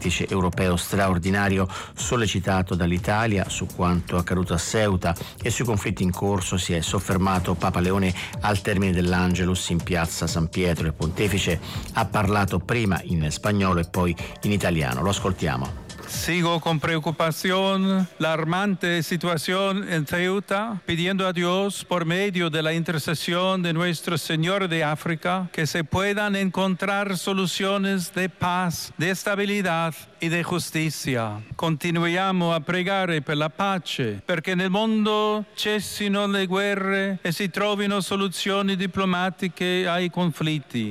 vertice europeo straordinario sollecitato dall'Italia su quanto accaduto a Ceuta e sui conflitti in corso si è soffermato Papa Leone al termine dell'Angelus in piazza San Pietro. Il pontefice ha parlato prima in spagnolo e poi in italiano. Lo ascoltiamo. Sigo con preocupación la alarmante situación en Ceuta, pidiendo a Dios por medio de la intercesión de nuestro Señor de África que se puedan encontrar soluciones de paz, de estabilidad e di giustizia. Continuiamo a pregare per la pace, perché nel mondo cessino le guerre e si trovino soluzioni diplomatiche ai conflitti.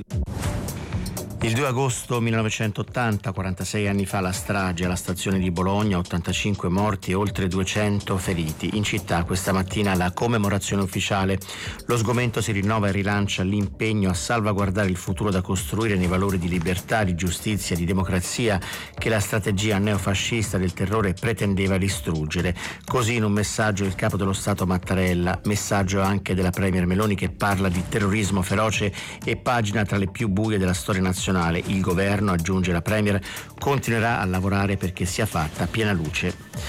Il 2 agosto 1980, 46 anni fa, la strage alla stazione di Bologna, 85 morti e oltre 200 feriti. In città questa mattina la commemorazione ufficiale. Lo sgomento si rinnova e rilancia l'impegno a salvaguardare il futuro da costruire nei valori di libertà, di giustizia, di democrazia che la strategia neofascista del terrore pretendeva distruggere. Così in un messaggio il capo dello Stato Mattarella, messaggio anche della Premier Meloni che parla di terrorismo feroce e pagina tra le più buie della storia nazionale. Il governo, aggiunge la Premier, continuerà a lavorare perché sia fatta piena luce.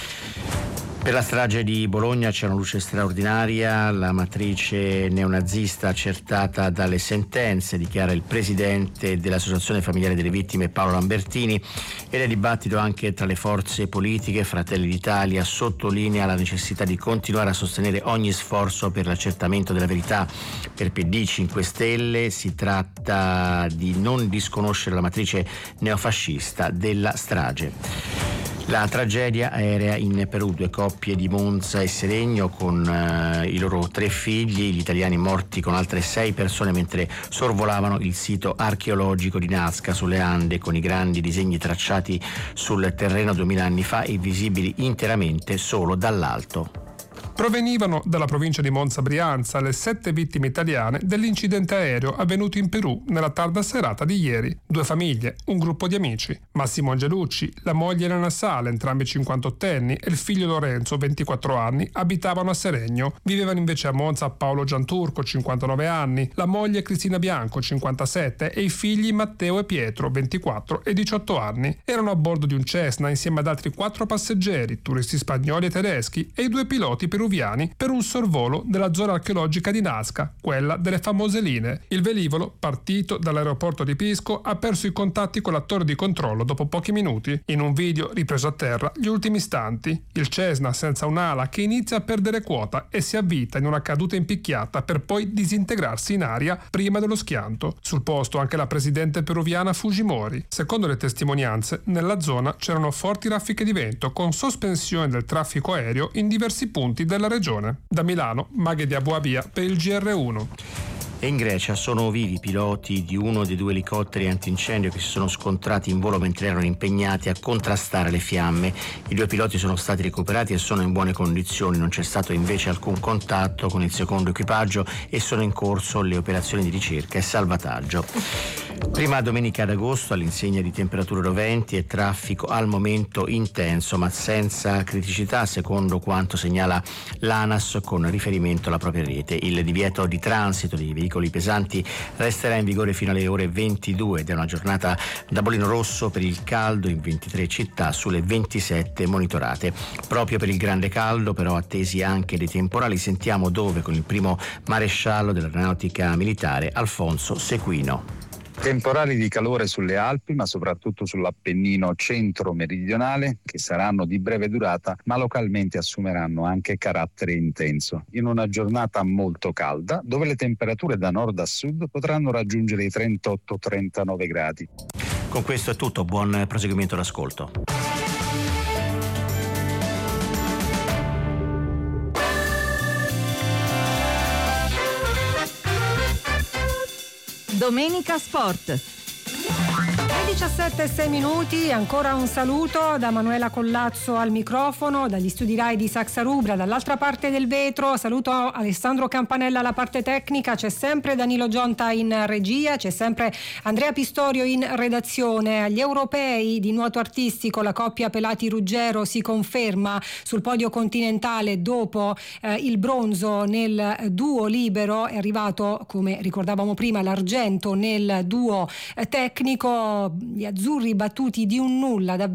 Per la strage di Bologna c'è una luce straordinaria, la matrice neonazista accertata dalle sentenze, dichiara il presidente dell'Associazione Familiare delle Vittime Paolo Lambertini, e nel dibattito anche tra le forze politiche. Fratelli d'Italia sottolinea la necessità di continuare a sostenere ogni sforzo per l'accertamento della verità. Per PD 5 Stelle si tratta di non disconoscere la matrice neofascista della strage. La tragedia aerea in Perù, 2 coppie di Monza e Seregno con i loro 3 figli, gli italiani morti con altre 6 persone mentre sorvolavano il sito archeologico di Nazca sulle Ande, con i grandi disegni tracciati sul terreno 2000 anni fa e visibili interamente solo dall'alto. Provenivano dalla provincia di Monza Brianza le 7 vittime italiane dell'incidente aereo avvenuto in Perù nella tarda serata di ieri. 2 famiglie, un gruppo di amici. Massimo Angelucci, la moglie Elena Sala, entrambi 58enni, e il figlio Lorenzo, 24 anni, abitavano a Seregno. Vivevano invece a Monza Paolo Gianturco, 59 anni, la moglie Cristina Bianco, 57, e i figli Matteo e Pietro, 24 e 18 anni. Erano a bordo di un Cessna insieme ad altri 4 passeggeri, turisti spagnoli e tedeschi, e i 2 piloti peruviani per un sorvolo della zona archeologica di Nazca, quella delle famose linee. Il velivolo, partito dall'aeroporto di Pisco, ha perso i contatti con la torre di controllo dopo pochi minuti. In un video ripreso a terra gli ultimi istanti, il Cessna senza un'ala che inizia a perdere quota e si avvita in una caduta impicchiata per poi disintegrarsi in aria prima dello schianto. Sul posto anche la presidente peruviana Fujimori. Secondo le testimonianze, nella zona c'erano forti raffiche di vento con sospensione del traffico aereo in diversi punti della regione. Da Milano, Maghe di Abuabia per il GR1. E in Grecia sono vivi i piloti di uno dei 2 elicotteri antincendio che si sono scontrati in volo mentre erano impegnati a contrastare le fiamme. I 2 piloti sono stati recuperati e sono in buone condizioni. Non c'è stato invece alcun contatto con il secondo equipaggio e sono in corso le operazioni di ricerca e salvataggio. Prima domenica d'agosto, all'insegna di temperature roventi e traffico al momento intenso ma senza criticità, secondo quanto segnala l'ANAS con riferimento alla propria rete. Il divieto di transito dei veicoli pesanti resterà in vigore fino alle ore 22 ed è una giornata da bollino rosso per il caldo in 23 città sulle 27 monitorate. Proprio per il grande caldo, però, attesi anche dei temporali, sentiamo dove con il primo maresciallo dell'aeronautica militare, Alfonso Sequino. Temporali di calore sulle Alpi, ma soprattutto sull'Appennino centro-meridionale, che saranno di breve durata, ma localmente assumeranno anche carattere intenso. In una giornata molto calda, dove le temperature da nord a sud potranno raggiungere i 38-39 gradi. Con questo è tutto, buon proseguimento d'ascolto. Domenica Sport. 17:06, ancora un saluto da Manuela Collazzo al microfono, dagli studi Rai di Saxa Rubra, dall'altra parte del vetro. Saluto Alessandro Campanella alla parte tecnica, c'è sempre Danilo Gionta in regia, c'è sempre Andrea Pistorio in redazione. Agli europei di nuoto artistico la coppia Pelati-Ruggero si conferma sul podio continentale dopo il bronzo nel duo libero. È arrivato, come ricordavamo prima, l'argento nel duo tecnico. Gli azzurri battuti di un nulla